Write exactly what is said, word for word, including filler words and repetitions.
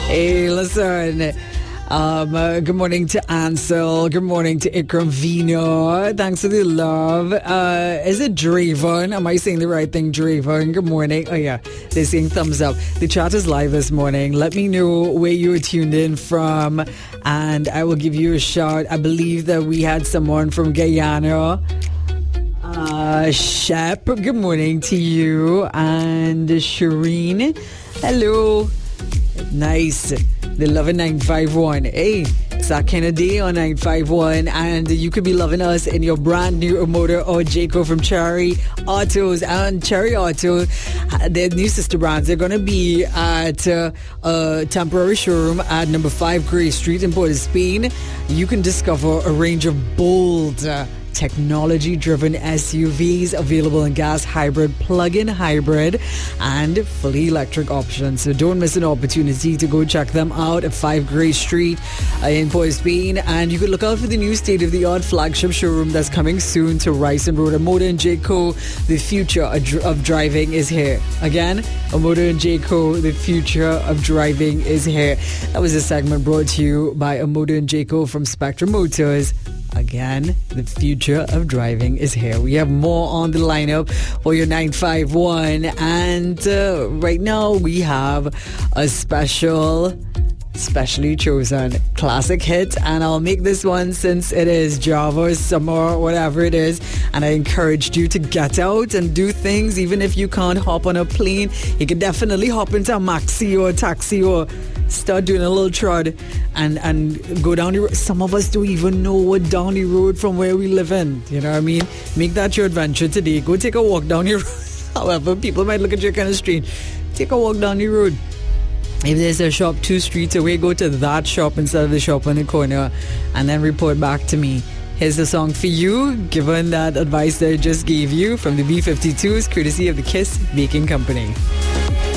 Hey, listen. Um, uh, good morning to Ansel. Good morning to Ikram Vino. Thanks for the love. Uh, is it Draven? Am I saying the right thing, Draven? Good morning. Oh, yeah. They're saying thumbs up. The chat is live this morning. Let me know where you were tuned in from, and I will give you a shout. I believe that we had someone from Guyana. Uh, Shep, good morning to you. And Shireen, hello. Nice. They love it nine five one. Hey, it's that kind of day on nine five one, and you could be loving us in your brand new Omoda or Jayco from Cherry Autos. And Cherry Auto, their new sister brands, they're going to be at uh, a temporary showroom at number five Gray Street in Port of Spain. You can discover a range of bold uh, technology-driven S U Vs available in gas hybrid, plug-in hybrid, and fully electric options. So don't miss an opportunity to go check them out at five Gray Street uh, in Port of Spain. And you can look out for the new state-of-the-art flagship showroom that's coming soon to Rice and Road. Omoda and Jayco, the future of driving is here. Again, Omoda and Jayco, the future of driving is here. That was a segment brought to you by Omoda and Jayco from Spectrum Motors. Again, the future of driving is here. We have more on the lineup for your nine five one. And uh, right now we have a special, specially chosen classic hit. And I'll make this one since it is Java, summer, whatever it is. And I encouraged you to get out and do things. Even if you can't hop on a plane, you can definitely hop into a maxi or a taxi or start doing a little trot and, and go down the road. Some of us don't even know what down the road from where we live in. You know what I mean? Make that your adventure today. Go take a walk down the road. However, people might look at you kind of strange. Take a walk down the road. If there's a shop two streets away, go to that shop instead of the shop on the corner and then report back to me. Here's the song for you, given that advice that I just gave you from the B fifty-twos, courtesy of the Kiss Baking Company.